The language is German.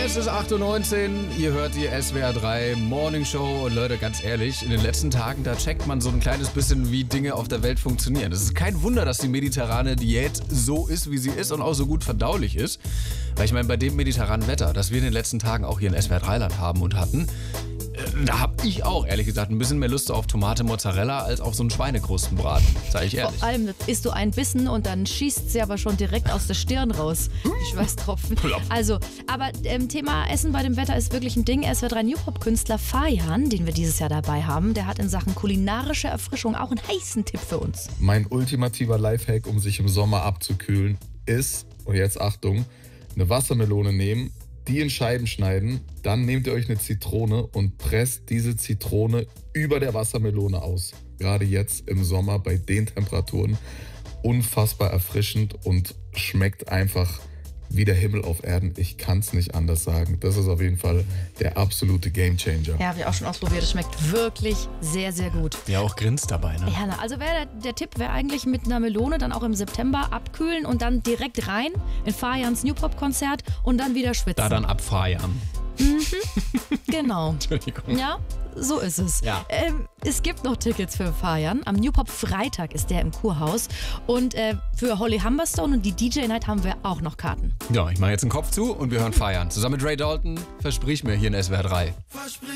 Es ist 8:19 Uhr, ihr hört die SWR 3 Morning Show und Leute, ganz ehrlich, in den letzten Tagen, da checkt man so ein kleines bisschen, wie Dinge auf der Welt funktionieren. Es ist kein Wunder, dass die mediterrane Diät so ist, wie sie ist und auch so gut verdaulich ist. Weil ich meine, bei dem mediterranen Wetter, das wir in den letzten Tagen auch hier in SWR 3-Land haben und hatten, da habe ich auch, ehrlich gesagt, ein bisschen mehr Lust auf Tomate Mozzarella als auf so einen Schweinekrustenbraten, sage ich ehrlich. Vor allem isst du ein Bissen und dann schießt sie aber schon direkt aus der Stirn raus. Die Schweißtropfen. Also, aber Thema Essen bei dem Wetter ist wirklich ein Ding. SWR 3 New-Pop-Künstler Fajan, den wir dieses Jahr dabei haben, der hat in Sachen kulinarische Erfrischung auch einen heißen Tipp für uns. Mein ultimativer Lifehack, um sich im Sommer abzukühlen, ist, und jetzt Achtung, eine Wassermelone nehmen, die in Scheiben schneiden, dann nehmt ihr euch eine Zitrone und presst diese Zitrone über der Wassermelone aus. Gerade jetzt im Sommer bei den Temperaturen unfassbar erfrischend und schmeckt einfach wie der Himmel auf Erden. Ich kann es nicht anders sagen. Das ist auf jeden Fall der absolute Gamechanger. Ja, habe ich auch schon ausprobiert. Es schmeckt wirklich sehr, sehr gut. Ja, auch grinst dabei, ne? Ja, also der Tipp wäre eigentlich mit einer Melone dann auch im September abkühlen und dann direkt rein in Fajans New-Pop-Konzert und dann wieder schwitzen. Da dann abfeiern. Genau. Entschuldigung. Ja, so ist es. Ja. Es gibt noch Tickets für Feiern. Am New-Pop Freitag ist der im Kurhaus. Und für Holly Humberstone und die DJ-Night haben wir auch noch Karten. Ja, ich mache jetzt den Kopf zu und wir hören Feiern. Zusammen mit Ray Dalton, versprich mir hier in SWR 3.